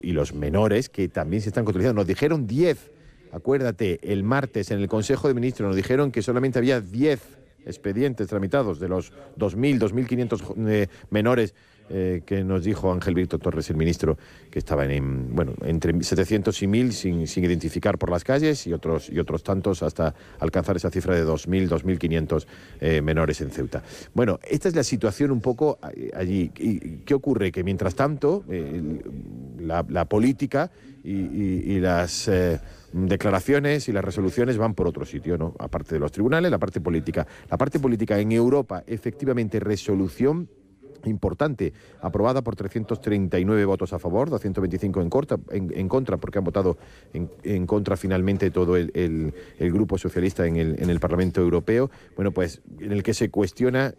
y los menores que también se están contabilizando. Nos dijeron 10, acuérdate, el martes en el Consejo de Ministros nos dijeron que solamente había 10 expedientes tramitados de los 2.000, 2.500 menores que nos dijo Ángel Víctor Torres, el ministro, que estaban entre 700 y 1.000 sin identificar por las calles y otros tantos hasta alcanzar esa cifra de 2.000, 2.500 menores en Ceuta. Bueno, esta es la situación un poco allí. ¿Qué ocurre? Que mientras tanto la política y las declaraciones y las resoluciones van por otro sitio, ¿no? Aparte de los tribunales, la parte política. La parte política en Europa, efectivamente, resolución importante, aprobada por 339 votos a favor, 225 en contra, porque han votado en contra finalmente todo el grupo socialista en el Parlamento Europeo. Bueno, pues en el que se cuestiona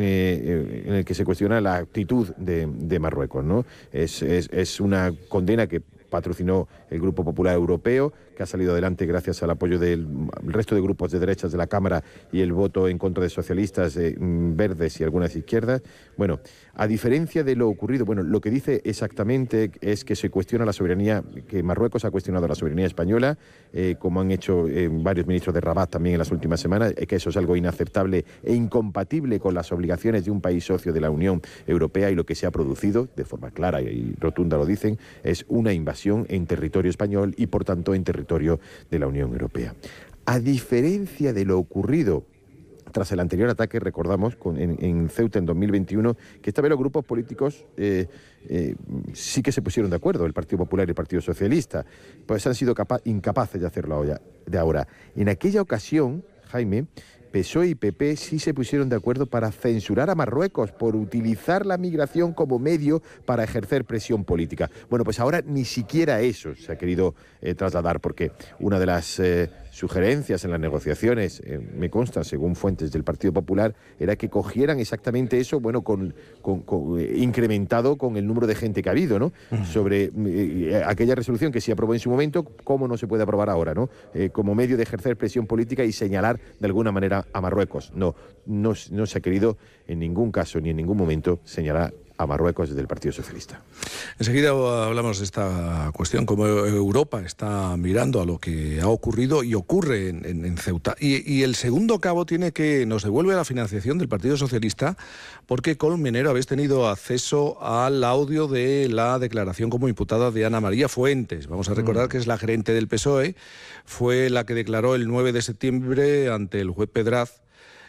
la actitud de Marruecos, ¿no? Es una condena que patrocinó el Grupo Popular Europeo, que ha salido adelante gracias al apoyo del resto de grupos de derechas de la Cámara y el voto en contra de socialistas, verdes y algunas izquierdas. Bueno, a diferencia de lo ocurrido, lo que dice exactamente es que se cuestiona la soberanía, que Marruecos ha cuestionado la soberanía española, como han hecho varios ministros de Rabat también en las últimas semanas, que eso es algo inaceptable e incompatible con las obligaciones de un país socio de la Unión Europea, y lo que se ha producido, de forma clara y rotunda lo dicen, es una invasión en territorio español y por tanto en territorio de la Unión Europea. A diferencia de lo ocurrido tras el anterior ataque, recordamos, en Ceuta en 2021, que esta vez los grupos políticos sí que se pusieron de acuerdo, el Partido Popular y el Partido Socialista, pues han sido incapaces de hacerlo ahora. En aquella ocasión, Jaime, PSOE y PP sí se pusieron de acuerdo para censurar a Marruecos por utilizar la migración como medio para ejercer presión política. Bueno, pues ahora ni siquiera eso se ha querido trasladar, porque una de las sugerencias en las negociaciones, me consta, según fuentes del Partido Popular, era que cogieran exactamente eso, incrementado con el número de gente que ha habido, ¿no? Sobre aquella resolución que se aprobó en su momento, cómo no se puede aprobar ahora, ¿no? Como medio de ejercer presión política y señalar de alguna manera a Marruecos. No se ha querido en ningún caso ni en ningún momento señalar a Marruecos desde el Partido Socialista. Enseguida hablamos de esta cuestión, cómo Europa está mirando a lo que ha ocurrido y ocurre en Ceuta. Y el segundo cabo nos devuelve la financiación del Partido Socialista, porque Colmenero habéis tenido acceso al audio de la declaración como imputada de Ana María Fuentes. Vamos a recordar que es la gerente del PSOE, fue la que declaró el 9 de septiembre ante el juez Pedraz,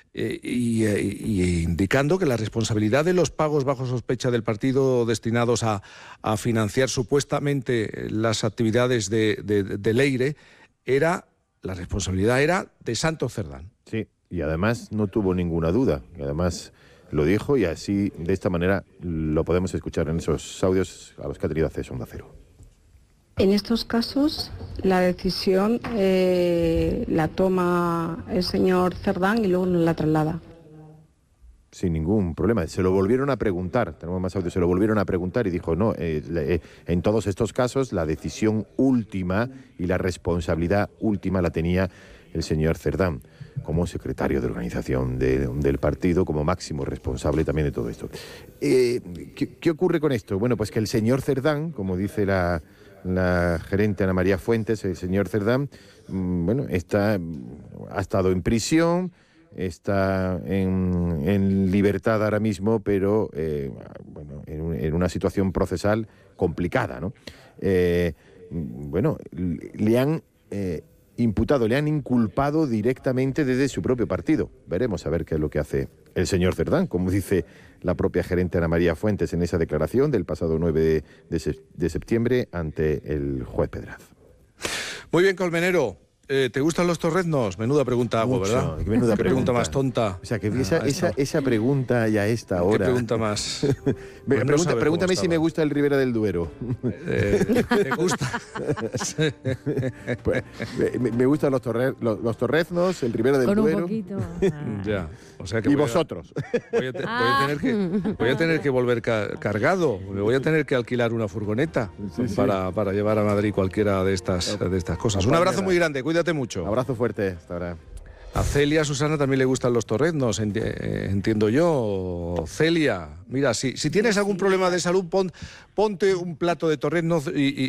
indicando que la responsabilidad de los pagos bajo sospecha del partido destinados a financiar supuestamente las actividades de Leire, la responsabilidad era de Santos Cerdán. Sí, y además no tuvo ninguna duda, y además lo dijo, y así, de esta manera, lo podemos escuchar en esos audios a los que ha tenido acceso Onda Cero. En estos casos, la decisión la toma el señor Cerdán y luego nos la traslada. Sin ningún problema. Se lo volvieron a preguntar, tenemos más audios, se lo volvieron a preguntar y dijo, no, en todos estos casos la decisión última y la responsabilidad última la tenía el señor Cerdán, como secretario de organización del partido, como máximo responsable también de todo esto. ¿Qué ocurre con esto? Bueno, pues que el señor Cerdán, como dice la gerente Ana María Fuentes, el señor Cerdán, ha estado en prisión, está en libertad ahora mismo, pero en una situación procesal complicada, ¿no? Le han imputado, le han inculpado directamente desde su propio partido. Veremos a ver qué es lo que hace el señor Cerdán, como dice la propia gerente Ana María Fuentes en esa declaración del pasado 9 de septiembre ante el juez Pedraz. Muy bien, Colmenero. ¿Te gustan los torreznos? Menuda pregunta hago, ¿verdad? Menuda pregunta más tonta. O sea, que esa pregunta ya a esta hora... ¿Qué pregunta más? Pregúntame si me gusta el Ribera del Duero. ¿Te gusta? Pues, me gustan los torreznos, el Ribera del Duero. Con un poquito. Ya. O sea que y vosotros. Voy a tener que volver cargado. Me voy a tener que alquilar una furgoneta para llevar a Madrid cualquiera de estas cosas. Un abrazo muy grande, cuídate mucho. Abrazo fuerte, hasta ahora. A Celia, Susana, también le gustan los torreznos, entiendo yo. Celia, mira, si tienes algún problema de salud, ponte un plato de torreznos y